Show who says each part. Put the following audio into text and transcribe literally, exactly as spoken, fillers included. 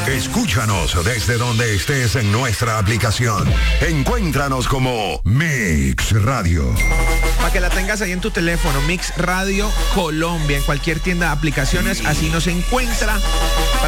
Speaker 1: Escúchanos desde donde estés en nuestra aplicación. Encuéntranos como Mix Radio.
Speaker 2: Para que la tengas ahí en tu teléfono, Mix Radio Colombia, en cualquier tienda de aplicaciones, así nos encuentra.